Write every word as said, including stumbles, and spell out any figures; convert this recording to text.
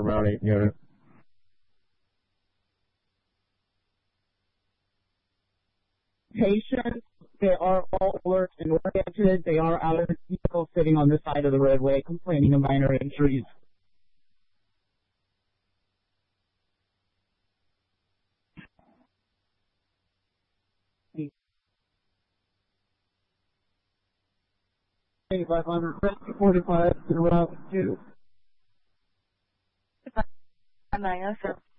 about eight units. Patients, they are all alert and oriented. They are out of the vehicle sitting on the side of the roadway complaining of minor injuries. five hundred, forty-five to route two. nine oh seven.